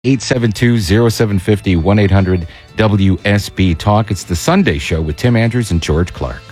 872-0750, 1-800-WSB-TALK. It's the Sunday Show with Tim Andrews and George Clark.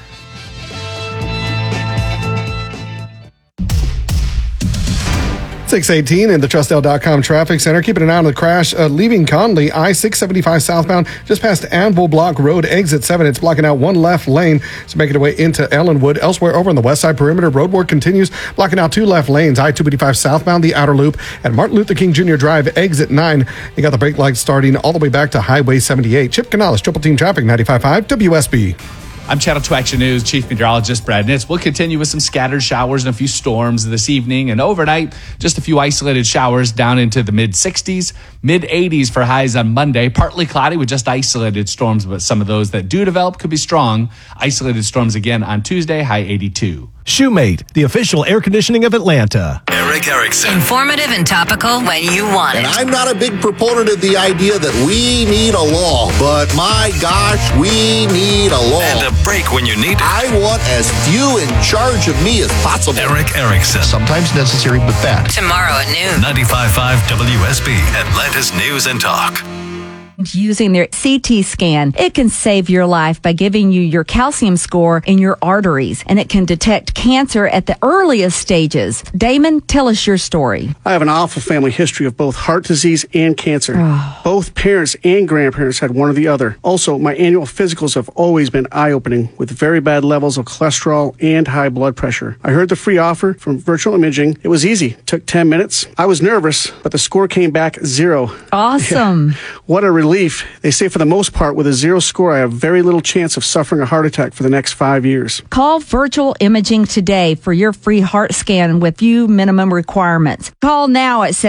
.618 in the TrustL.com traffic center. Keeping an eye on the crash leaving Conley, I-675 southbound, just past Anvil Block Road, exit 7. It's blocking out one left lane, so making it way into Ellenwood. Elsewhere over on the west side perimeter, road work continues, blocking out two left lanes. I-285 southbound, the outer loop, at Martin Luther King Jr. Drive, exit 9. You got the brake lights starting all the way back to Highway 78. Chip Canales, Triple Team Traffic, 95.5 WSB. I'm Channel 2 Action News Chief Meteorologist Brad Nitz. We'll continue with some scattered showers and a few storms this evening and overnight. Just a few isolated showers down into the mid-60s, mid-80s for highs on Monday. Partly cloudy with just isolated storms, but some of those that do develop could be strong. Isolated storms again on Tuesday, high 82. Shoemate, the official air conditioning of Atlanta. Eric Erickson. Informative and topical when you want it. And I'm not a big proponent of the idea that we need a law, but my gosh, we need a law. And a break when you need it. I want as few in charge of me as possible. Eric Erickson. Sometimes necessary, but bad. Tomorrow at noon. 95.5 WSB, Atlanta's News and Talk. Using their CT scan, it can save your life by giving you your calcium score in your arteries, and it can detect cancer at the earliest stages. Damon, tell us your story. I have an awful family history of both heart disease and cancer. Both parents and grandparents had one or the other. Also, my annual physicals have always been eye-opening with very bad levels of cholesterol and high blood pressure. I heard the free offer from Virtual Imaging. It was easy. Took 10 minutes. I was nervous, but the score came back 0. Awesome. Yeah. What a relief. They say for the most part, with a 0 score, I have very little chance of suffering a heart attack for the next 5 years. Call Virtual Imaging today for your free heart scan with few minimum requirements. Call now at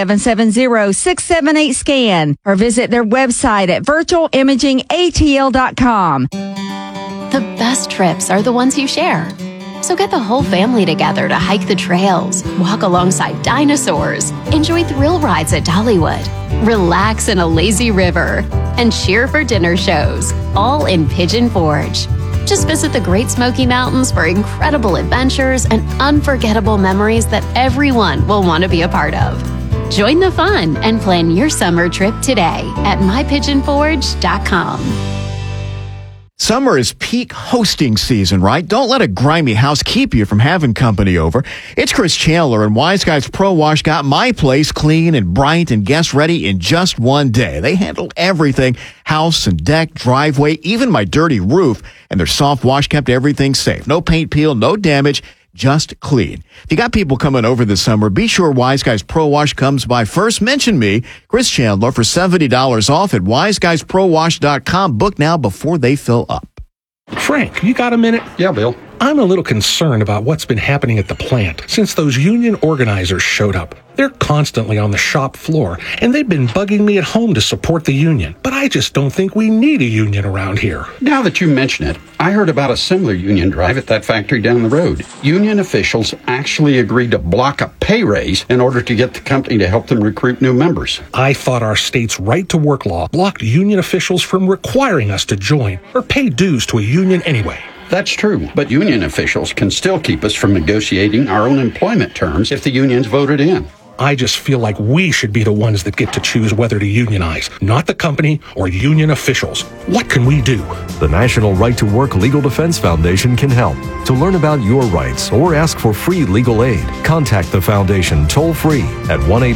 770-678-SCAN or visit their website at virtualimagingatl.com. The best trips are the ones you share. So get the whole family together to hike the trails, walk alongside dinosaurs, enjoy thrill rides at Dollywood, relax in a lazy river, and cheer for dinner shows, all in Pigeon Forge. Just visit the Great Smoky Mountains for incredible adventures and unforgettable memories that everyone will want to be a part of. Join the fun and plan your summer trip today at mypigeonforge.com. Summer is peak hosting season, right? Don't let a grimy house keep you from having company over. It's Chris Chandler, and Wise Guys Pro Wash got my place clean and bright and guest ready in just one day. They handled everything, house and deck, driveway, even my dirty roof, and their soft wash kept everything safe. No paint peel, no damage, just clean. If you got people coming over this summer, be sure Wise Guys Pro Wash comes by first. Mention me, Chris Chandler, for $70 off at wiseguysprowash.com. Book now before they fill up. Frank, you got a minute? Yeah, Bill. I'm a little concerned about what's been happening at the plant since those union organizers showed up. They're constantly on the shop floor, and they've been bugging me at home to support the union. But I just don't think we need a union around here. Now that you mention it, I heard about a similar union drive at that factory down the road. Union officials actually agreed to block a pay raise in order to get the company to help them recruit new members. I thought our state's right-to-work law blocked union officials from requiring us to join or pay dues to a union anyway. That's true, but union officials can still keep us from negotiating our own employment terms if the union's voted in. I just feel like we should be the ones that get to choose whether to unionize, not the company or union officials. What can we do? The National Right to Work Legal Defense Foundation can help. To learn about your rights or ask for free legal aid, contact the foundation toll-free at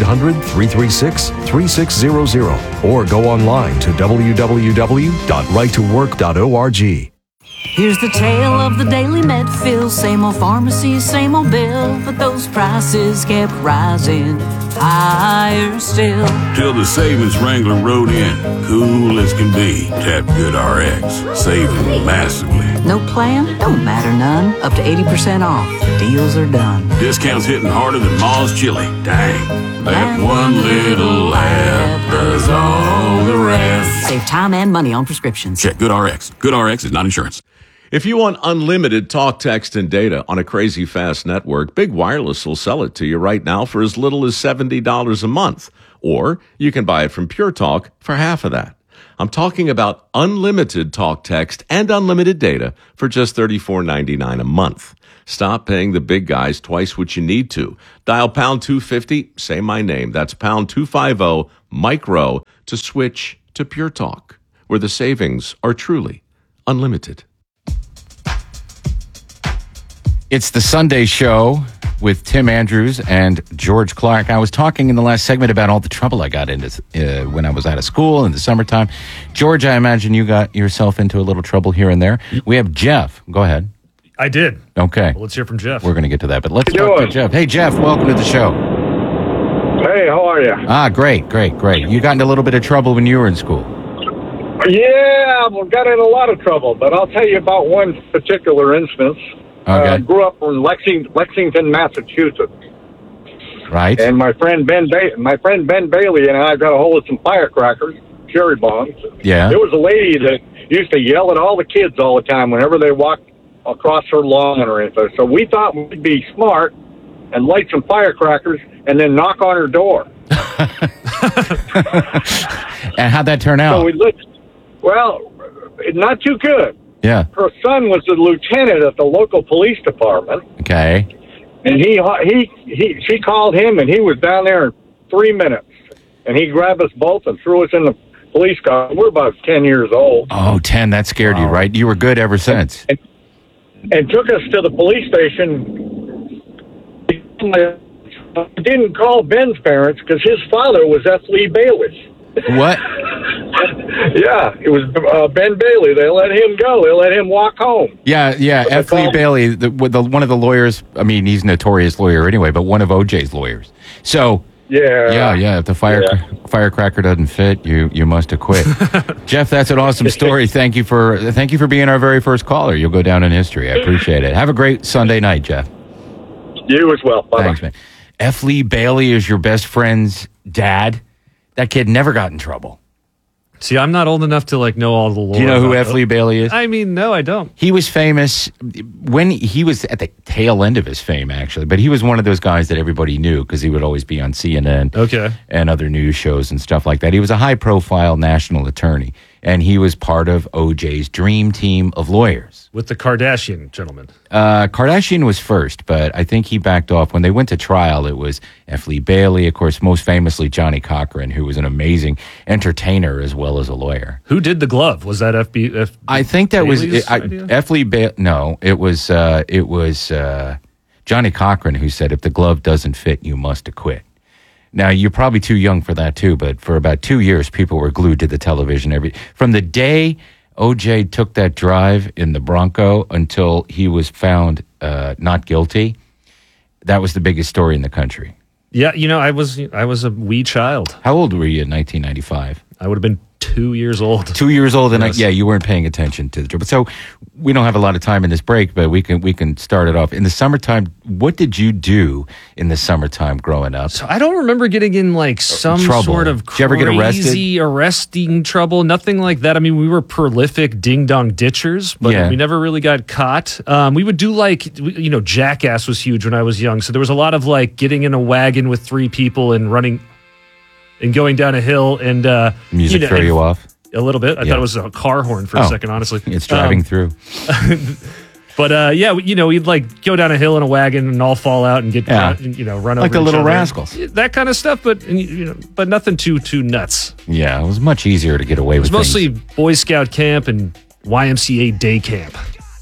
1-800-336-3600 or go online to www.righttowork.org. Here's the tale of the Daily Medfield. Same old pharmacy, same old bill, but those prices kept rising higher still. Till the savings Wrangler rode in, cool as can be. Tap GoodRx, saving massively. No plan? Don't matter none. Up to 80% off. Deals are done. Discounts hitting harder than Ma's chili. Dang. That one little laugh does all the rest. Save time and money on prescriptions. Check GoodRx. GoodRx is not insurance. If you want unlimited talk, text, and data on a crazy fast network, Big Wireless will sell it to you right now for as little as $70 a month. Or you can buy it from Pure Talk for half of that. I'm talking about unlimited talk, text, and unlimited data for just $34.99 a month. Stop paying the big guys twice what you need to. Dial pound 250, say my name. That's pound 250 micro to switch to Pure Talk, where the savings are truly unlimited. It's the Sunday show with Tim Andrews and George Clark. I was talking in the last segment about all the trouble I got into when I was out of school in the summertime. George, I imagine you got yourself into a little trouble here and there. We have Jeff. Go ahead. I did. Okay. Well, let's hear from Jeff. We're going to get to that, but let's talk to Jeff. Hey, Jeff, welcome to the show. Hey, how are you? Great. You got into a little bit of trouble when you were in school. Yeah, I got in a lot of trouble, but I'll tell you about one particular instance. Okay. I grew up in Lexington, Massachusetts. Right. And my friend Ben Bailey and I got a hold of some firecrackers, cherry bombs. Yeah. There was a lady that used to yell at all the kids all the time whenever they walked across her lawn or anything. So we thought we'd be smart and light some firecrackers and then knock on her door. And how'd that turn out? So we lit. Well, not too good. Yeah. Her son was a lieutenant at the local police department. Okay. And she called him, and he was down there in 3 minutes. And he grabbed us both and threw us in the police car. We're about 10 years old. Oh, 10. That scared you, right? You were good ever since. And took us to the police station. He didn't call Ben's parents because his father was F. Lee Bailey. What? Yeah, it was Ben Bailey. They let him go. They let him walk home. Yeah. F. Lee Bailey, one of the lawyers. I mean, he's a notorious lawyer anyway, but one of OJ's lawyers. So yeah. If the firecracker doesn't fit, you must have quit. Jeff, that's an awesome story. Thank you for being our very first caller. You'll go down in history. I appreciate it. Have a great Sunday night, Jeff. You as well. Bye. Thanks, man. F. Lee Bailey is your best friend's dad. That kid never got in trouble. See, I'm not old enough to know all the lore. Do you know who F. Lee Bailey is? I mean, no, I don't. He was famous when he was at the tail end of his fame, actually. But he was one of those guys that everybody knew because he would always be on CNN and other news shows and stuff like that. He was a high-profile national attorney, and he was part of OJ's dream team of lawyers. With the Kardashian gentleman. Kardashian was first, but I think he backed off. When they went to trial, it was F. Lee Bailey, of course, most famously Johnny Cochran, who was an amazing entertainer as well as a lawyer. Who did the glove? Was that F. I think that Bailey's was F. Lee Bailey. No, it was Johnny Cochran who said, if the glove doesn't fit, you must acquit. Now, you're probably too young for that, too, but for about 2 years, people were glued to the television. From the day OJ took that drive in the Bronco until he was found not guilty, that was the biggest story in the country. Yeah, I was a wee child. How old were you in 1995? I would have been 2 years old. 2 years old, and you weren't paying attention to the job. So we don't have a lot of time in this break, but we can start it off. In the summertime, what did you do in the summertime growing up? So I don't remember getting in some trouble. sort of Did you ever get crazy arresting trouble. Nothing like that. I mean, we were prolific ding-dong ditchers, but we never really got caught. We would do Jackass was huge when I was young. So there was a lot of getting in a wagon with 3 people and running and going down a hill and music throw you off a little bit. I thought it was a car horn for a second, honestly. It's driving through. But we'd go down a hill in a wagon and all fall out and get run over like the each Little other. Rascals, that kind of stuff. But but nothing too nuts. Yeah, it was much easier to get away with. It was mostly Boy Scout camp and YMCA day camp.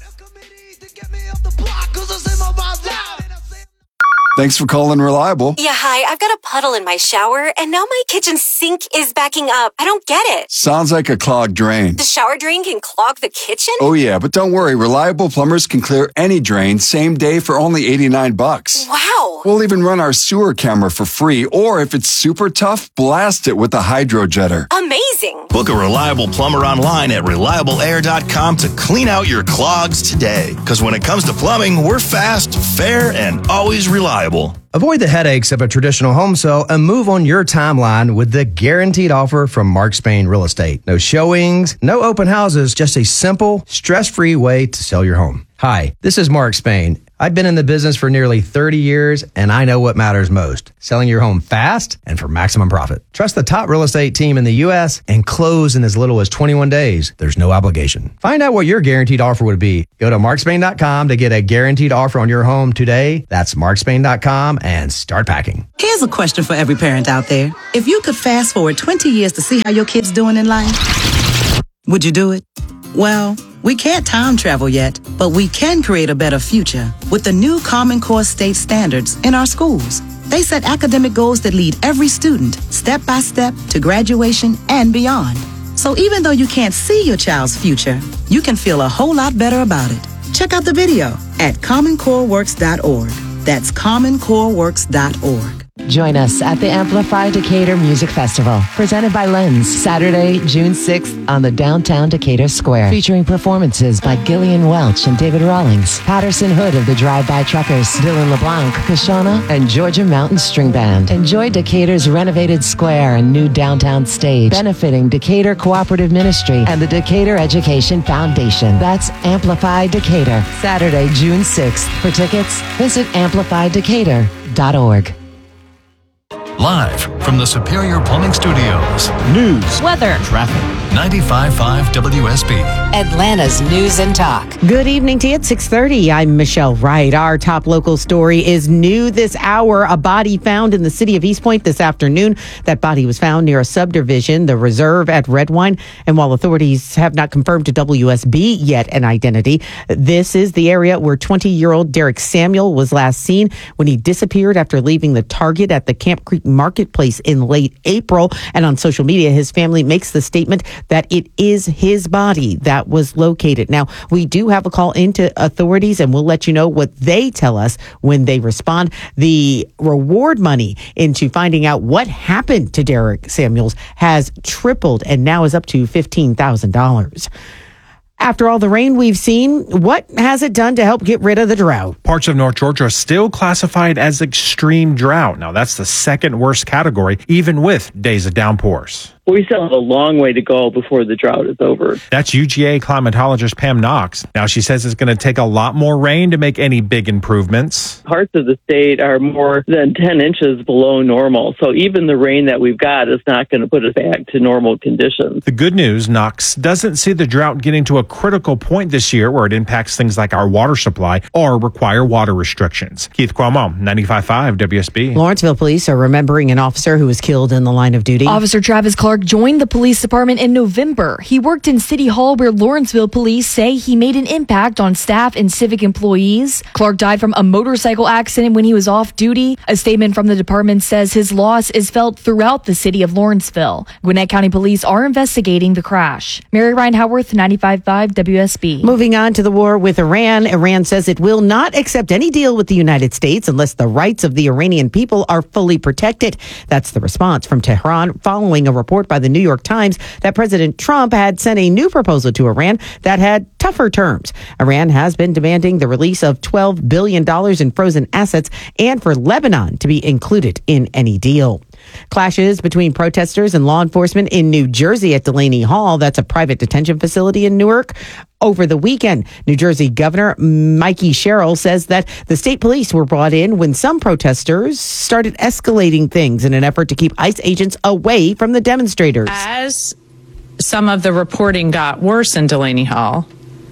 Thanks for calling Reliable. Yeah, hi. I've got a puddle in my shower, and now my kitchen sink is backing up. I don't get it. Sounds like a clogged drain. The shower drain can clog the kitchen? Oh, yeah, but don't worry. Reliable plumbers can clear any drain same day for only $89. Wow. We'll even run our sewer camera for free, or if it's super tough, blast it with a hydro jetter. Amazing. Book a Reliable plumber online at reliableair.com to clean out your clogs today. Because when it comes to plumbing, we're fast, fair, and always reliable. Avoid the headaches of a traditional home sale and move on your timeline with the guaranteed offer from Mark Spain Real Estate. No showings, no open houses, just a simple, stress-free way to sell your home. Hi, this is Mark Spain. I've been in the business for nearly 30 years, and I know what matters most. Selling your home fast and for maximum profit. Trust the top real estate team in the U.S. and close in as little as 21 days. There's no obligation. Find out what your guaranteed offer would be. Go to markspain.com to get a guaranteed offer on your home today. That's markspain.com and start packing. Here's a question for every parent out there. If you could fast forward 20 years to see how your kid's doing in life, would you do it? Well, we can't time travel yet, but we can create a better future with the new Common Core state standards in our schools. They set academic goals that lead every student step by step to graduation and beyond. So even though you can't see your child's future, you can feel a whole lot better about it. Check out the video at commoncoreworks.org. That's commoncoreworks.org. Join us at the Amplify Decatur Music Festival, presented by Lens, Saturday, June 6th on the downtown Decatur Square, featuring performances by Gillian Welch and David Rawlings, Patterson Hood of the Drive-By Truckers, Dylan LeBlanc, Kashona, and Georgia Mountain String Band. Enjoy Decatur's renovated square and new downtown stage, benefiting Decatur Cooperative Ministry and the Decatur Education Foundation. That's Amplify Decatur, Saturday, June 6th. For tickets, visit amplifydecatur.org. Live from the Superior Plumbing Studios. News, weather, traffic. 95.5 WSB. Atlanta's News and Talk. Good evening to you at 6:30. I'm Michelle Wright. Our top local story is new this hour. A body found in the city of East Point this afternoon. That body was found near a subdivision, the Reserve at Redwine. And while authorities have not confirmed to WSB yet an identity, this is the area where 20-year-old Derek Samuel was last seen when he disappeared after leaving the Target at the Camp Creek Marketplace in late April. And on social media, his family makes the statement that it is his body that was located. Now, we do have a call into authorities, and we'll let you know what they tell us when they respond. The reward money into finding out what happened to Derek Samuels has tripled and now is up to $15,000. After all the rain we've seen, what has it done to help get rid of the drought? Parts of North Georgia are still classified as extreme drought. Now, that's the second worst category, even with days of downpours. We still have a long way to go before the drought is over. That's UGA climatologist Pam Knox. Now, she says it's going to take a lot more rain to make any big improvements. Parts of the state are more than 10 inches below normal. So even the rain that we've got is not going to put us back to normal conditions. The good news, Knox doesn't see the drought getting to a critical point this year where it impacts things like our water supply or require water restrictions. Keith Cuomo, 95.5 WSB. Lawrenceville police are remembering an officer who was killed in the line of duty. Officer Travis Clark joined the police department in November. He worked in City Hall, where Lawrenceville police say he made an impact on staff and civic employees. Clark died from a motorcycle accident when he was off duty. A statement from the department says his loss is felt throughout the city of Lawrenceville. Gwinnett County police are investigating the crash. Mary Ryan Howarth, 95.5 WSB. Moving on to the war with Iran. Iran says it will not accept any deal with the United States unless the rights of the Iranian people are fully protected. That's the response from Tehran following a report by the New York Times that President Trump had sent a new proposal to Iran that had tougher terms. Iran has been demanding the release of $12 billion in frozen assets and for Lebanon to be included in any deal. Clashes between protesters and law enforcement in New Jersey at Delaney Hall, that's a private detention facility in Newark, over the weekend. New Jersey Governor Mikey Sherrill says that the state police were brought in when some protesters started escalating things in an effort to keep ICE agents away from the demonstrators. As some of the reporting got worse in Delaney Hall,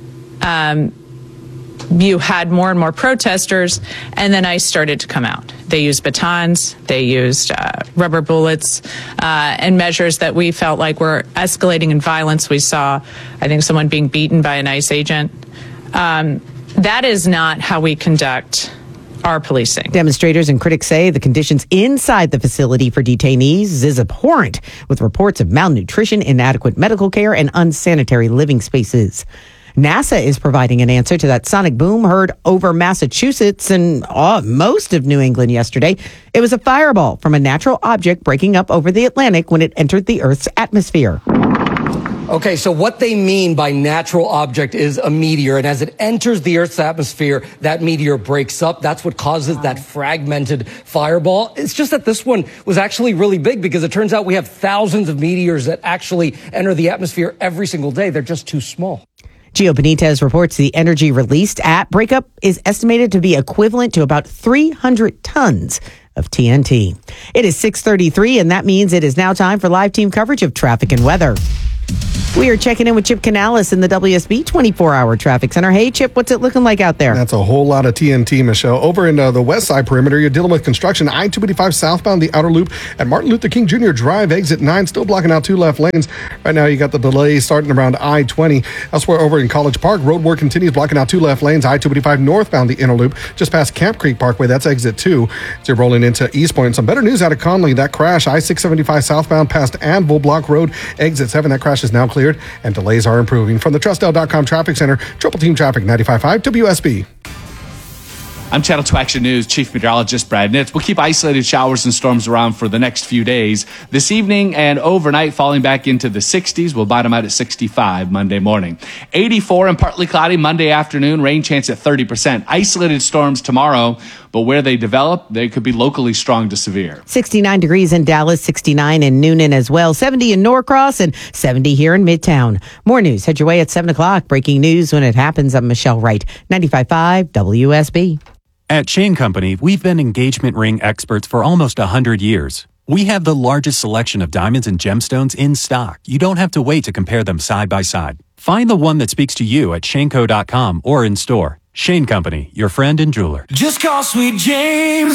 you had more and more protesters, and then ICE started to come out. They used batons, they used rubber bullets, and measures that we felt like were escalating in violence. We saw, I think, someone being beaten by an ICE agent. That is not how we conduct our policing. Demonstrators and critics say the conditions inside the facility for detainees is abhorrent, with reports of malnutrition, inadequate medical care, and unsanitary living spaces. NASA is providing an answer to that sonic boom heard over Massachusetts and most of New England yesterday. It was a fireball from a natural object breaking up over the Atlantic when it entered the Earth's atmosphere. Okay, so what they mean by natural object is a meteor, and as it enters the Earth's atmosphere, that meteor breaks up. That's what causes that fragmented fireball. It's just that this one was actually really big because it turns out we have thousands of meteors that actually enter the atmosphere every single day. They're just too small. Gio Benitez reports the energy released at breakup is estimated to be equivalent to about 300 tons of TNT. It is 6:33, and that means it is now time for live team coverage of traffic and weather. We are checking in with Chip Canales in the WSB 24-hour traffic center. Hey, Chip, what's it looking like out there? That's a whole lot of TNT, Michelle. Over in the west side perimeter, you're dealing with construction. I-285 southbound, the outer loop at Martin Luther King Jr. Drive, exit 9, still blocking out 2 left lanes. Right now, you got the delay starting around I-20. Elsewhere over in College Park, road work continues, blocking out 2 left lanes. I-285 northbound, the inner loop, just past Camp Creek Parkway. That's exit 2. So you're rolling into East Point. Some better news out of Conley. That crash, I-675 southbound past Anvil Block Road, exit 7. That crash is now cleared, and delays are improving. From the Trustdale.com Traffic Center, Triple Team Traffic 95.5 WSB. I'm Channel 2 Action News Chief Meteorologist Brad Nitz. We'll keep isolated showers and storms around for the next few days. This evening and overnight, falling back into the 60s. We'll bottom out at 65 Monday morning. 84 and partly cloudy Monday afternoon. Rain chance at 30%. Isolated storms tomorrow, but where they develop, they could be locally strong to severe. 69 degrees in Dallas, 69 in Noonan as well, 70 in Norcross, and 70 here in Midtown. More news. Head your way at 7 o'clock. Breaking news when it happens. I'm Michelle Wright, 95.5 WSB. At Chain Company, we've been engagement ring experts for almost 100 years. We have the largest selection of diamonds and gemstones in stock. You don't have to wait to compare them side by side. Find the one that speaks to you at shaneco.com or in store. Shane Company, your friend and jeweler. Just call Sweet James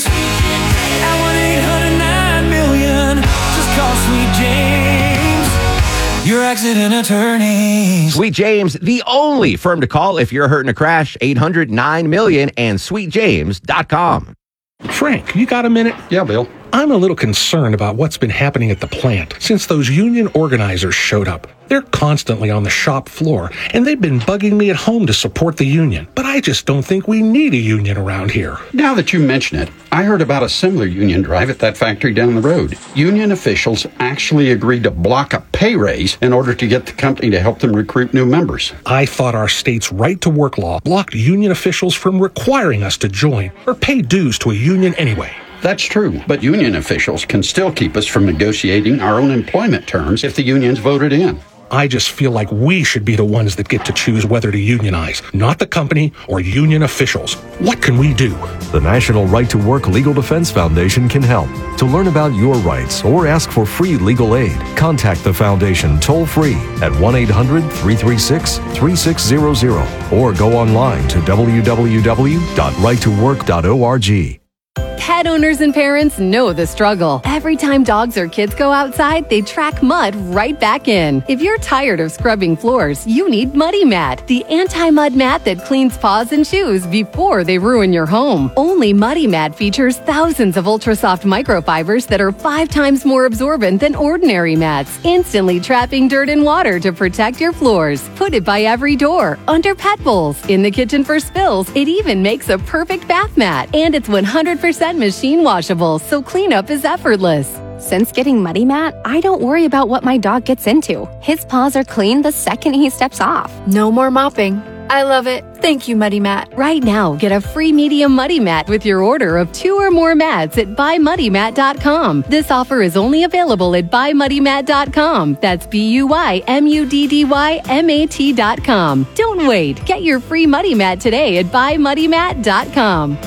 at 1-800-9-million. Just call Sweet James, your accident attorney. Sweet James, the only firm to call if you're hurt in a crash. 800-9-million and sweetjames.com. Frank, you got a minute? Yeah, Bill. I'm a little concerned about what's been happening at the plant since those union organizers showed up. They're constantly on the shop floor, and they've been bugging me at home to support the union. But I just don't think we need a union around here. Now that you mention it, I heard about a similar union drive at that factory down the road. Union officials actually agreed to block a pay raise in order to get the company to help them recruit new members. I thought our state's right-to-work law blocked union officials from requiring us to join or pay dues to a union anyway. That's true, but union officials can still keep us from negotiating our own employment terms if the union's voted in. I just feel like we should be the ones that get to choose whether to unionize, not the company or union officials. What can we do? The National Right to Work Legal Defense Foundation can help. To learn about your rights or ask for free legal aid, contact the foundation toll-free at 1-800-336-3600 or go online to www.righttowork.org. Pet owners and parents know the struggle. Every time dogs or kids go outside, they track mud right back in. If you're tired of scrubbing floors, you need Muddy Mat, the anti-mud mat that cleans paws and shoes before they ruin your home. Only Muddy Mat features thousands of ultra-soft microfibers that are 5 times more absorbent than ordinary mats, instantly trapping dirt and water to protect your floors. Put it by every door, under pet bowls, in the kitchen for spills. It even makes a perfect bath mat, and it's 100% machine washable, so cleanup is effortless. Since getting Muddy Mat, I don't worry about what my dog gets into. His paws are clean the second he steps off. No more mopping. I love it. Thank you, Muddy Mat. Right now, get a free medium Muddy Mat with your order of 2 or more mats at buymuddymat.com. This offer is only available at buymuddymat.com. That's BUYMUDDYMAT.com. Don't wait. Get your free Muddy Mat today at buymuddymat.com.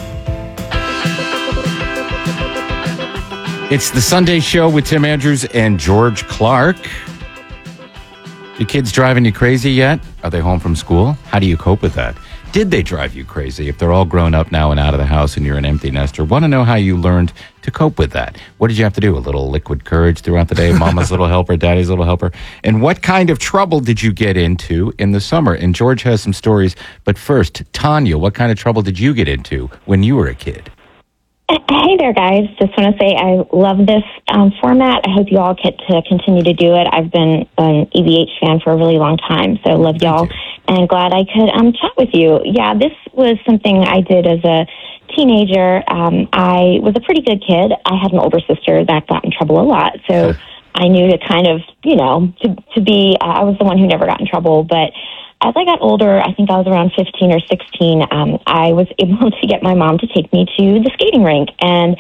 It's the Sunday Show with Tim Andrews and George Clark. Your kids driving you crazy yet? Are they home from school? How do you cope with that? Did they drive you crazy? If they're all grown up now and out of the house and you're an empty nester, want to know how you learned to cope with that. What did you have to do? A little liquid courage throughout the day? Mama's little helper, daddy's little helper? And what kind of trouble did you get into in the summer? And George has some stories. But first, Tanya, what kind of trouble did you get into when you were a kid? Hey there, guys. Just want to say I love this format. I hope you all get to continue to do it. I've been an EVH fan for a really long time, so love y'all and glad I could chat with you. Yeah, this was something I did as a teenager. I was a pretty good kid. I had an older sister that got in trouble a lot, so I knew to kind of, to be, I was the one who never got in trouble, but as I got older, I think I was around 15 or 16, I was able to get my mom to take me to the skating rink. And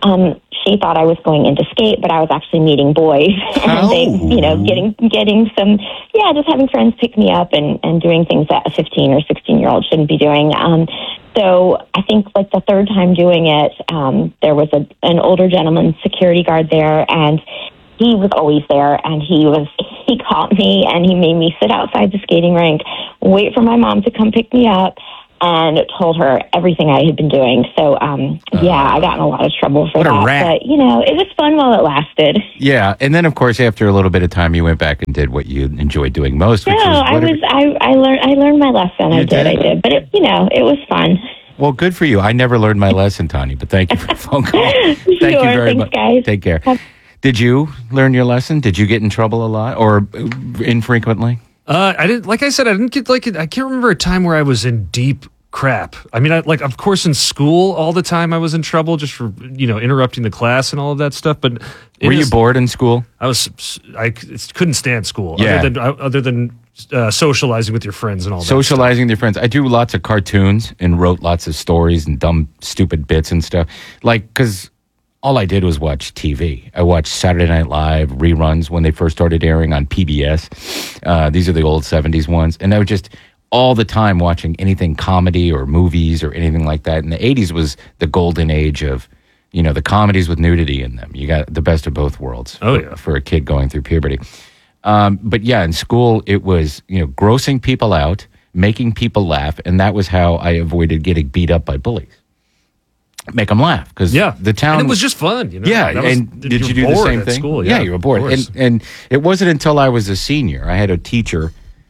she thought I was going into skate, but I was actually meeting boys and they, getting some, just having friends pick me up and doing things that a 15 or 16-year-old shouldn't be doing. So I think like the third time doing it, there was an older gentleman security guard there, and he was always there, and he caught me and he made me sit outside the skating rink, wait for my mom to come pick me up, and told her everything I had been doing. So, I got in a lot of trouble for What a that. rat. But, it was fun while it lasted. Yeah, and then of course after a little bit of time, you went back and did what you enjoyed doing most. Which I learned my lesson. I did. But it was fun. Well, good for you. I never learned my lesson, Tanya, but thank you for the phone call. Thank you very much. Guys. Take care. Did you learn your lesson? Did you get in trouble a lot or infrequently? I didn't. Like I said, I didn't get I can't remember a time where I was in deep crap. I mean, of course, in school all the time I was in trouble just for interrupting the class and all of that stuff. But were you bored in school? I couldn't stand school. Yeah. Other than socializing with your friends and all that. Socializing with your friends. I do lots of cartoons and wrote lots of stories and dumb, stupid bits and stuff. Because all I did was watch TV. I watched Saturday Night Live reruns when they first started airing on PBS. These are the old 70s ones. And I was just all the time watching anything comedy or movies or anything like that. And the 80s was the golden age of, the comedies with nudity in them. You got the best of both worlds for a kid going through puberty. But yeah, in school, it was, grossing people out, making people laugh. And that was how I avoided getting beat up by bullies. Make them laugh because the town. And it was just fun. Yeah, and did you do the same thing? School, you were bored. And it wasn't until I was a senior. I had a teacher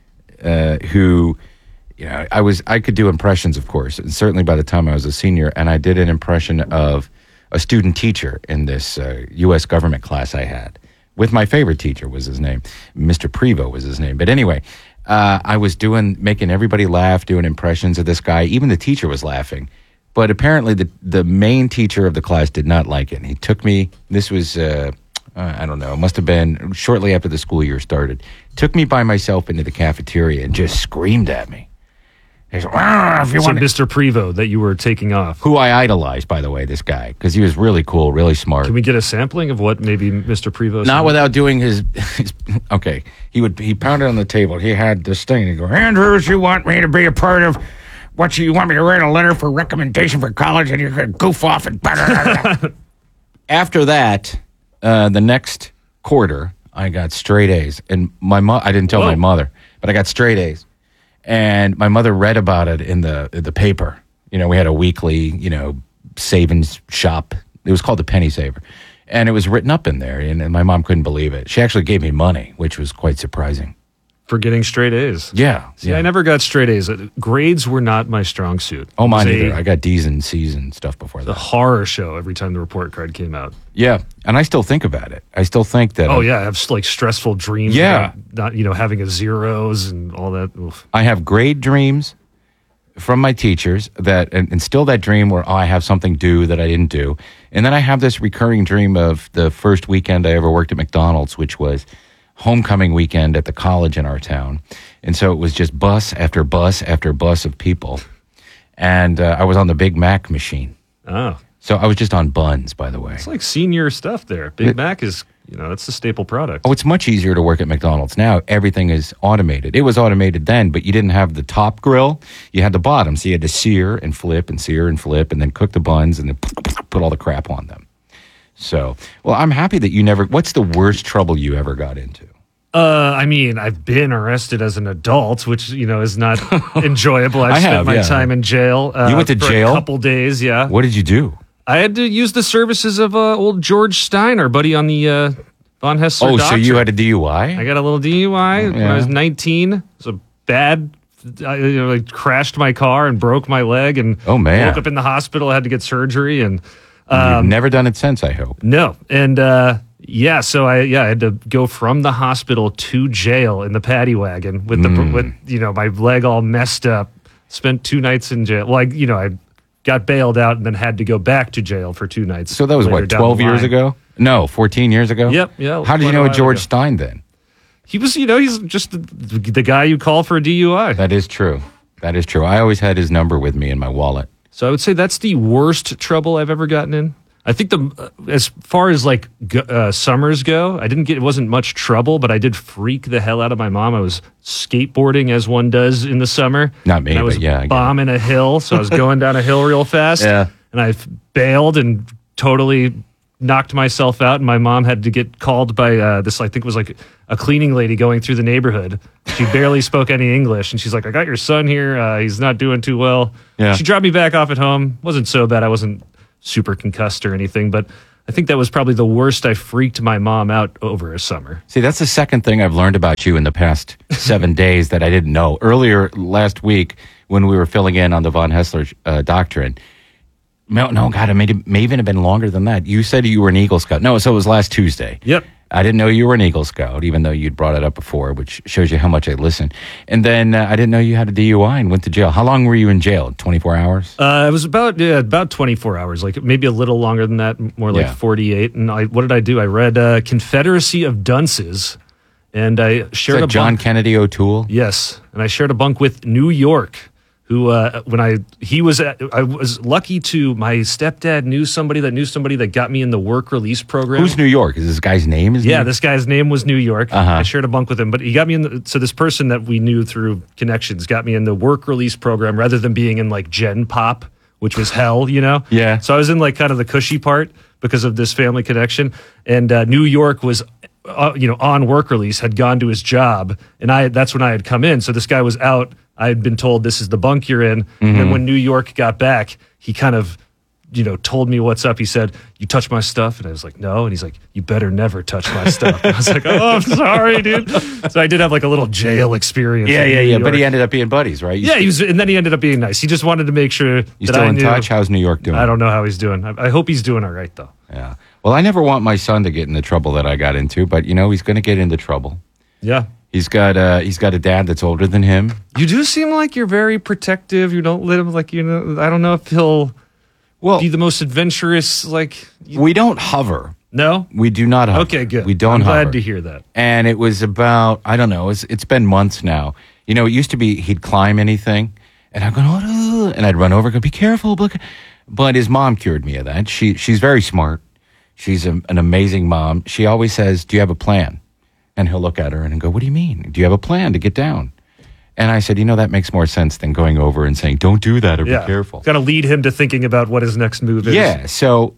who, I could do impressions, of course, and certainly by the time I was a senior, and I did an impression of a student teacher in this U.S. government class I had. With my favorite teacher was his name, Mr. Prevo was his name. But anyway, I was making everybody laugh, doing impressions of this guy. Even the teacher was laughing. But apparently the main teacher of the class did not like it. And he took me, this was, I don't know, it must have been shortly after the school year started, took me by myself into the cafeteria and just screamed at me. He said, if you want Mr. Prevo that you were taking off. Who I idolized, by the way, this guy, because he was really cool, really smart. Can we get a sampling of what maybe Mr. Prevo said? Not without doing his okay. He pounded on the table. He had this thing. He'd go, Andrews, you want me to be a part of what you want me to write a letter for recommendation for college, and you're going to goof off and After that, the next quarter, I got straight A's, and I didn't tell my mother, but I got straight A's, and my mother read about it in the paper. We had a weekly, savings shop. It was called the Penny Saver, and it was written up in there, and my mom couldn't believe it. She actually gave me money, which was quite surprising. For getting straight A's. Yeah. See, I never got straight A's. Grades were not my strong suit. Oh, mine either. I got D's and C's and stuff before that. The horror show every time the report card came out. Yeah, and I still think about it. I still think that. I have stressful dreams. Yeah. About not having a zeros and all that. Oof. I have grade dreams from my teachers and still that dream where I have something due that I didn't do. And then I have this recurring dream of the first weekend I ever worked at McDonald's, which was homecoming weekend at the college in our town. And so it was just bus after bus after bus of people. And I was on the Big Mac machine. Oh. So I was just on buns, by the way. It's like senior stuff there. Big Mac is, that's the staple product. Oh, it's much easier to work at McDonald's now. Everything is automated. It was automated then, but you didn't have the top grill. You had the bottom. So you had to sear and flip and then cook the buns and then put all the crap on them. So, well, I'm happy that what's the worst trouble you ever got into? I've been arrested as an adult, which, is not enjoyable. I've spent my time in jail. You went to jail? A couple days, yeah. What did you do? I had to use the services of old George Stein, our buddy on the Von Hessler Oh, doctrine. so you had a DUI? I got a little DUI when I was 19. It was a bad... I crashed my car and broke my leg and woke up in the hospital. I had to get surgery and... You've never done it since, I hope. No. And so I had to go from the hospital to jail in the paddy wagon with my leg all messed up. Spent 2 nights in jail. Well, I got bailed out and then had to go back to jail for 2 nights. So that was 12 years ago? No, 14 years ago? Yep, yeah. How did you know George Stein then? He was, he's just the guy you call for a DUI. That is true. That is true. I always had his number with me in my wallet. So I would say that's the worst trouble I've ever gotten in. I think as far as like summers go, it wasn't much trouble, but I did freak the hell out of my mom. I was skateboarding as one does in the summer. Not me, I was but yeah. I bombing a hill, so I was going down a hill real fast. Yeah. And I bailed and totally knocked myself out, and my mom had to get called by this, I think it was like a cleaning lady going through the neighborhood. She barely spoke any English, and she's like, I got your son here. He's not doing too well. Yeah. She dropped me back off at home. Wasn't so bad. I wasn't super concussed or anything, but I think that was probably the worst I freaked my mom out over a summer. See, that's the second thing I've learned about you in the past 7 days that I didn't know. Earlier last week, when we were filling in on the von Hessler doctrine, no, God, it may even have been longer than that. You said you were an Eagle Scout. No, so it was last Tuesday. Yep. I didn't know you were an Eagle Scout, even though you'd brought it up before, which shows you how much I listen. And then I didn't know you had a DUI and went to jail. How long were you in jail? 24 hours? It was about 24 hours, like maybe a little longer than that, more like 48. And what did I do? I read Confederacy of Dunces, and I shared a John bunk. Kennedy O'Toole? Yes, and I shared a bunk with New York, who I was lucky to, my stepdad knew somebody that got me in the work release program. Who's New York? Is this guy's name? This guy's name was New York. I shared a bunk with him, but he got me so this person that we knew through connections got me in the work release program rather than being in like Gen Pop, which was hell, Yeah. So I was in like kind of the cushy part because of this family connection, and New York was on work release, had gone to his job, and that's when I had come in. So this guy was out. I had been told, this is the bunk you're in. Mm-hmm. And then when New York got back, he kind of, told me what's up. He said, you touch my stuff? And I was like, no. And he's like, you better never touch my stuff. And I was like, oh, I'm sorry, dude. So I did have like a little jail experience. Yeah. But he ended up being buddies, right? And then he ended up being nice. He just wanted to make sure You still in touch? How's New York doing? I don't know how he's doing. I hope he's doing all right, though. Yeah. Well, I never want my son to get in the trouble that I got into, but he's going to get into trouble. Yeah. He's got a dad that's older than him. You do seem like you're very protective. You don't let him I don't know if he'll be the most adventurous. We don't hover. No, we do not hover. Okay, good. We don't I'm hover. glad to hear that. And it was about, I don't know, it's been months now. It used to be he'd climb anything, and I'd go, oh, and I'd run over and go, be careful. But his mom cured me of that. She's very smart. She's an amazing mom. She always says, do you have a plan? And he'll look at her and go, what do you mean? Do you have a plan to get down? And I said, that makes more sense than going over and saying, don't do that or be careful. Got to lead him to thinking about what his next move is. Yeah. So,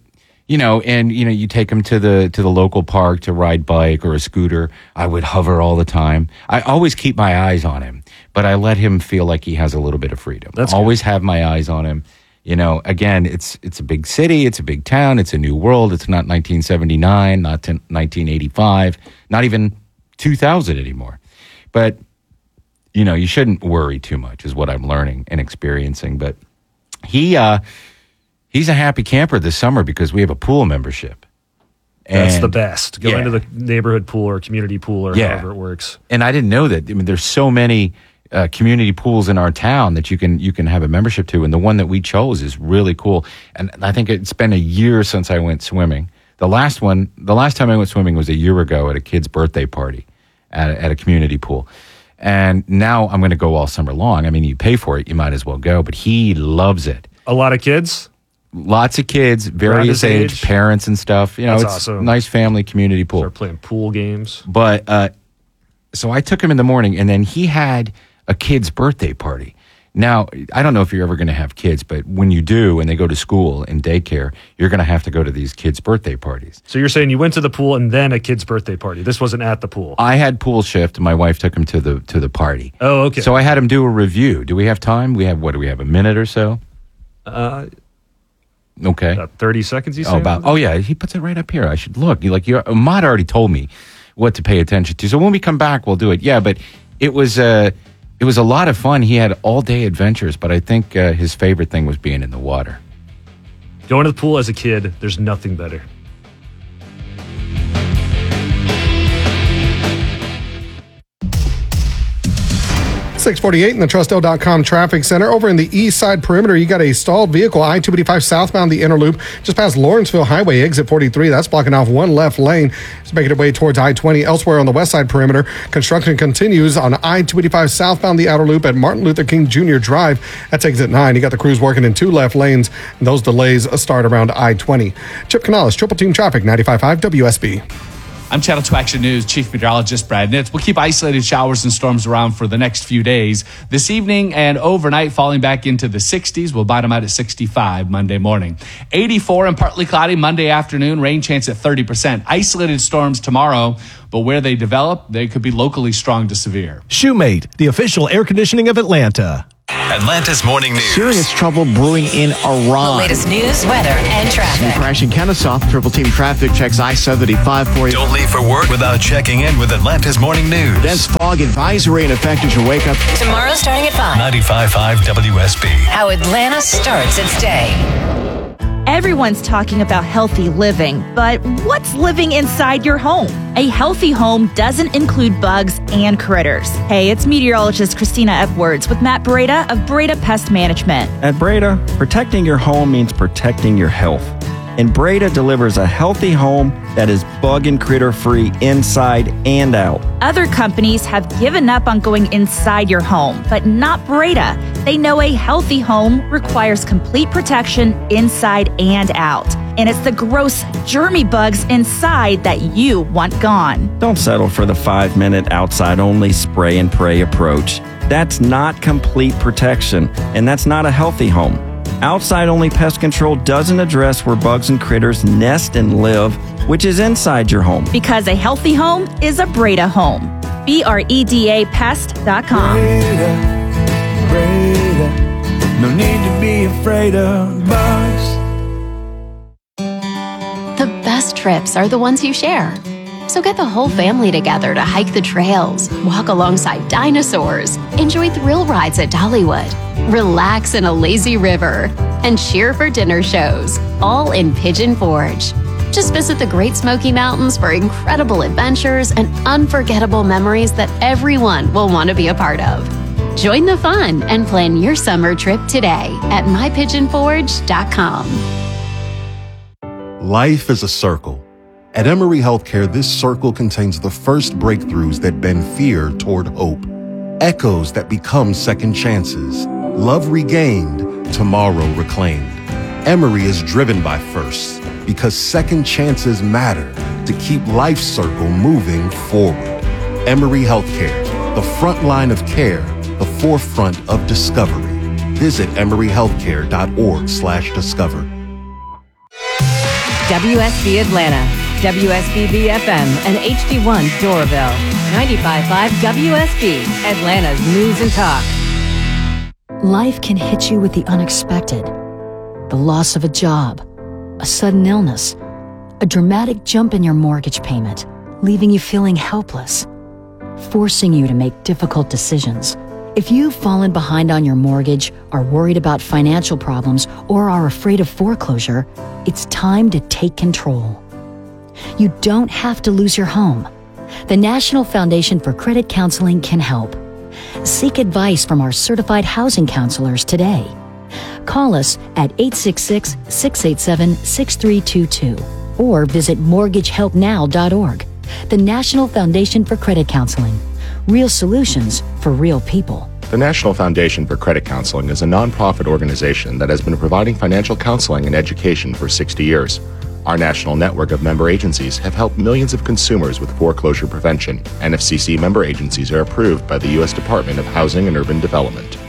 you take him to the local park to ride bike or a scooter. I would hover all the time. I always keep my eyes on him, but I let him feel like he has a little bit of freedom. That's always have my eyes on him. Again, it's a big city, it's a big town, it's a new world. It's not 1979, not 1985, not even 2000 anymore. But, you shouldn't worry too much is what I'm learning and experiencing. But he's a happy camper this summer because we have a pool membership. That's the best. Go into the neighborhood pool or community pool or however it works. And I didn't know that. I mean, there's so many community pools in our town that you can have a membership to. And the one that we chose is really cool. And I think it's been a year since I went swimming. The last time I went swimming was a year ago at a kid's birthday party at a community pool. And now I'm going to go all summer long. I mean, you pay for it, you might as well go. But he loves it. A lot of kids? Lots of kids, various age, parents and stuff. That's it's awesome. A nice family community pool. Start playing pool games. But so I took him in the morning, and then he had a kid's birthday party. Now, I don't know if you're ever going to have kids, but when you do and they go to school and daycare, you're going to have to go to these kids' birthday parties. So you're saying you went to the pool and then a kid's birthday party. This wasn't at the pool. I had pool shift, and my wife took him to the party. Oh, okay. So I had him do a review. Do we have time? Do we have a minute or so? Okay. About 30 seconds, you say? Yeah, he puts it right up here. I should look. Ahmad already told me what to pay attention to. So when we come back, we'll do it. Yeah, but it was a lot of fun. He had all-day adventures, but I think his favorite thing was being in the water. Going to the pool as a kid, there's nothing better. 648 in the Trustdale.com traffic center. Over in the east side perimeter, you got a stalled vehicle, I-285 southbound the inner loop, just past Lawrenceville Highway, exit 43. That's blocking off one left lane. It's making its way towards I-20. Elsewhere on the west side perimeter, construction continues on I-285 southbound the outer loop at Martin Luther King Jr. Drive. That's exit 9. You got the crews working in two left lanes, and those delays start around I-20. Chip Canales, Triple Team Traffic, 95.5 WSB. I'm Channel 2 Action News Chief Meteorologist Brad Nitz. We'll keep isolated showers and storms around for the next few days. This evening and overnight, falling back into the 60s. We'll bottom out at 65 Monday morning. 84 and partly cloudy Monday afternoon. Rain chance at 30%. Isolated storms tomorrow, but where they develop, they could be locally strong to severe. Shoemate, the official air conditioning of Atlanta. Atlanta's morning news. Serious trouble brewing in Iran. The latest news, weather, and traffic. Crashing Kennesaw. Triple Team Traffic checks I-75 for you. Don't leave for work without checking in with Atlanta's morning news. Dense fog advisory in effect as you wake up. Tomorrow starting at 5. 95.5 WSB. How Atlanta starts its day. Everyone's talking about healthy living, but what's living inside your home? A healthy home doesn't include bugs and critters. Hey, it's meteorologist Christina Edwards with Matt Breda of Breda Pest Management. At Breda, protecting your home means protecting your health. And Breda delivers a healthy home that is bug and critter free inside and out. Other companies have given up on going inside your home, but not Breda. They know a healthy home requires complete protection inside and out. And it's the gross, germy bugs inside that you want gone. Don't settle for the 5-minute outside only spray and pray approach. That's not complete protection, and that's not a healthy home. Outside only pest control doesn't address where bugs and critters nest and live, which is inside your home. Because a healthy home is a Breda home. BREDAPest.com. Breda, no need to be afraid of bugs. The best trips are the ones you share. So get the whole family together to hike the trails, walk alongside dinosaurs, enjoy thrill rides at Dollywood, relax in a lazy river, and cheer for dinner shows, all in Pigeon Forge. Just visit the Great Smoky Mountains for incredible adventures and unforgettable memories that everyone will want to be a part of. Join the fun and plan your summer trip today at mypigeonforge.com. Life is a circle. At Emory Healthcare, this circle contains the first breakthroughs that bend fear toward hope, echoes that become second chances, love regained, tomorrow reclaimed. Emory is driven by firsts because second chances matter to keep life's circle moving forward. Emory Healthcare, the front line of care, the forefront of discovery. Visit emoryhealthcare.org/discover. WSB Atlanta, WSB FM, and HD1 Doraville. 95.5 WSB, Atlanta's News and Talk. Life can hit you with the unexpected. The loss of a job, a sudden illness, a dramatic jump in your mortgage payment, leaving you feeling helpless, forcing you to make difficult decisions. If you've fallen behind on your mortgage, are worried about financial problems, or are afraid of foreclosure, it's time to take control. You don't have to lose your home. The National Foundation for Credit Counseling can help. Seek advice from our certified housing counselors today. Call us at 866-687-6322 or visit mortgagehelpnow.org. The National Foundation for Credit Counseling. Real solutions for real people. The National Foundation for Credit Counseling is a nonprofit organization that has been providing financial counseling and education for 60 years. Our national network of member agencies have helped millions of consumers with foreclosure prevention. NFCC member agencies are approved by the U.S. Department of Housing and Urban Development.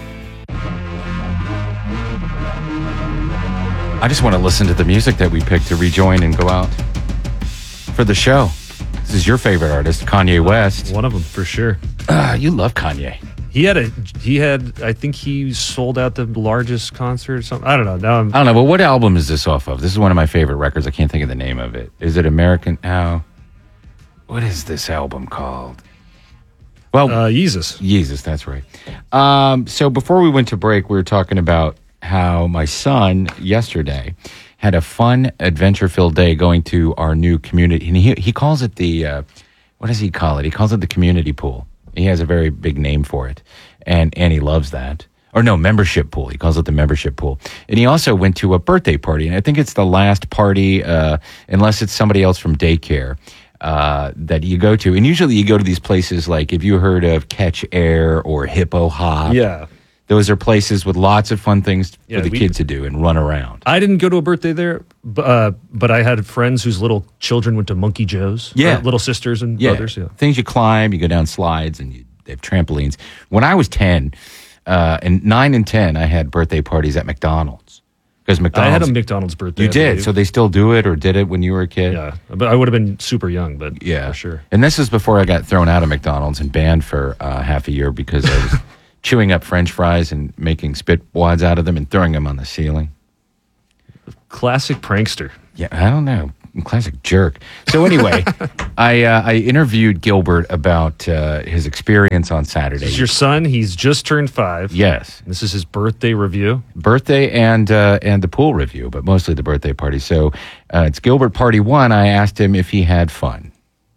I just want to listen to the music that we picked to rejoin and go out for the show. This is your favorite artist, Kanye West. One of them, for sure. You love Kanye. He had, I think he sold out the largest concert or something. I don't know. I don't know, but what album is this off of? This is one of my favorite records. I can't think of the name of it. Is it American? What is this album called? Well, Yeezus. Yeezus, that's right. So before we went to break, we were talking about how my son yesterday had a fun, adventure-filled day going to our new community. And he calls it the, what does he call it? He calls it the community pool. He has a very big name for it. and he loves that. Or no, membership pool. He calls it the membership pool. And he also went to a birthday party, and I think it's the last party, unless it's somebody else from daycare, that you go to. And usually you go to these places like, if you heard of Catch Air or Hippo Hop. Yeah. Those are places with lots of fun things for the kids to do and run around. I didn't go to a birthday there, but I had friends whose little children went to Monkey Joe's. Yeah. Little sisters and brothers. Yeah. Things you climb, you go down slides, and they have trampolines. When I was 10, and 9 and 10, I had birthday parties at McDonald's. Because McDonald's, I had a McDonald's birthday. You did? So they still do it, or did it when you were a kid? Yeah, but I would have been super young, but for sure. And this is before I got thrown out of McDonald's and banned for half a year because I was chewing up French fries and making spit wads out of them and throwing them on the ceiling. Classic prankster. Yeah, I don't know. Classic jerk. So anyway, I interviewed Gilbert about his experience on Saturday. This is your son. He's just turned 5. Yes. This is his birthday review. Birthday and the pool review, but mostly the birthday party. So it's Gilbert Party 1. I asked him if he had fun.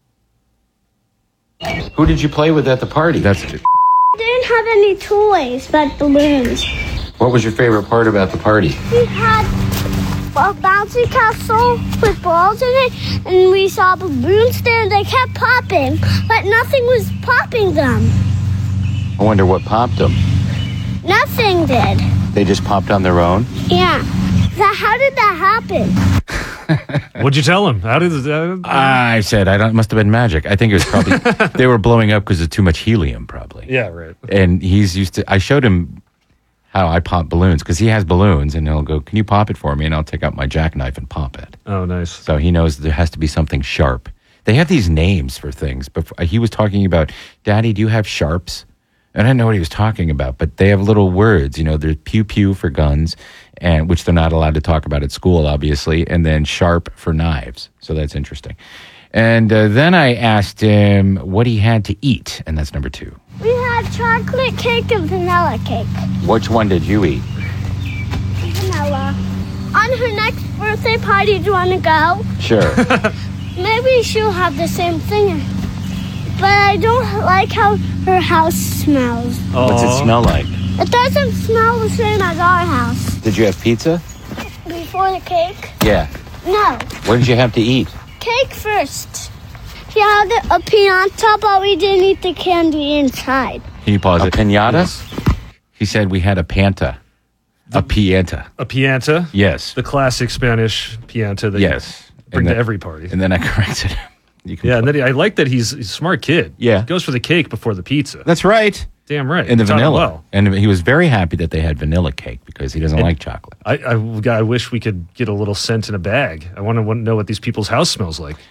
Who did you play with at the party? That's it. Didn't have any toys but balloons. What was your favorite part about the party? We had a bouncy castle with balls in it, and we saw balloons there, and they kept popping, but nothing was popping them. I wonder what popped them. Nothing did. They just popped on their own? Yeah. How did that happen? What'd you tell him? How did I said, it must have been magic. I think it was probably, they were blowing up because of too much helium, probably. Yeah, right. And he's used to, I showed him how I pop balloons, because he has balloons, and he'll go, can you pop it for me? And I'll take out my jackknife and pop it. Oh, nice. So he knows there has to be something sharp. They have these names for things. But he was talking about, Daddy, do you have sharps? And I didn't know what he was talking about, but they have little words. You know, there's pew-pew for guns, and which they're not allowed to talk about at school, obviously, and then sharp for knives. So that's interesting. And then I asked him what he had to eat, and that's number 2. We had chocolate cake and vanilla cake. Which one did you eat? Vanilla. On her next birthday party, do you want to go? Sure. Maybe she'll have the same thing. But I don't like how her house smells. What's it smell like? It doesn't smell the same as our house. Did you have pizza? Before the cake? Yeah. No. What did you have to eat? Cake first. She had a piñata, but we didn't eat the candy inside. Can you pause it? Piñata? He said we had a panta. A pianta. A pianta? Yes. The classic Spanish pianta that you bring to every party. And then I corrected him. And then I like that he's a smart kid. Yeah. He goes for the cake before the pizza. That's right. Damn right. And the Taught him vanilla. well. And he was very happy that they had vanilla cake because he doesn't like chocolate. I wish we could get a little scent in a bag. I want to know what these people's house smells like.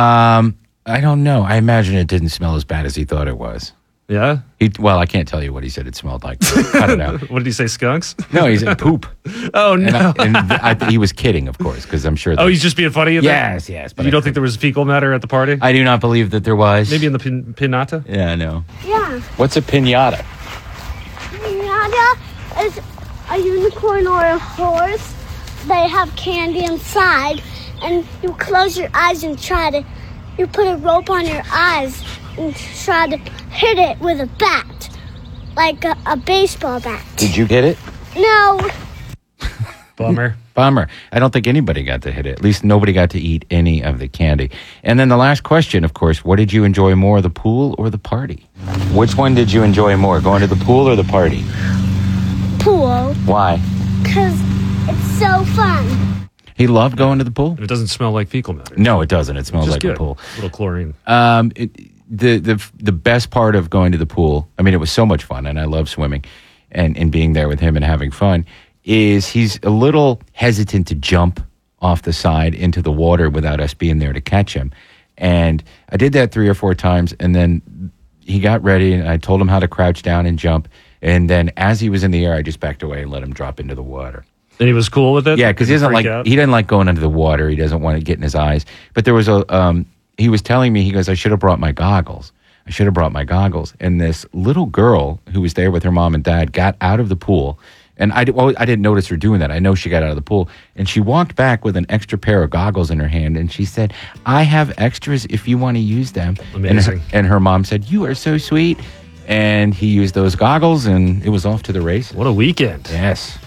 I don't know. I imagine it didn't smell as bad as he thought it was. Yeah? Well, I can't tell you what he said it smelled like. Cut it out. What did he say, skunks? No, he said poop. Oh, no. He was kidding, of course, because I'm sure. Oh, he's just being funny? Yes. But you don't think there was fecal matter at the party? I do not believe that there was. Maybe in the piñata? Yeah, no. Yeah. What's a piñata? Piñata is a unicorn or a horse. They have candy inside, and you close your eyes and you put a rope on your eyes and try to hit it with a bat, like a baseball bat. Did you hit it? No. Bummer. I don't think anybody got to hit it. At least nobody got to eat any of the candy. And then the last question, of course, what did you enjoy more, the pool or the party? Which one did you enjoy more, going to the pool or the party? Pool. Why? Because it's so fun. He loved going to the pool? And it doesn't smell like fecal matter. No, it doesn't. It smells like good. a pool. A little chlorine. The best part of going to the pool, I mean, it was so much fun, and I love swimming and being there with him and having fun, is he's a little hesitant to jump off the side into the water without us being there to catch him. And I did that 3 or 4 times, and then he got ready, and I told him how to crouch down and jump. And then as he was in the air, I just backed away and let him drop into the water. And he was cool with it? Yeah, because he doesn't like going under the water. He doesn't want to get in his eyes. But there was he was telling me, he goes, I should have brought my goggles. And this little girl who was there with her mom and dad got out of the pool. And I didn't notice her doing that. I know she got out of the pool. And she walked back with an extra pair of goggles in her hand. And she said, I have extras if you want to use them. Amazing. And her mom said, you are so sweet. And he used those goggles, and it was off to the races. What a weekend. Yes.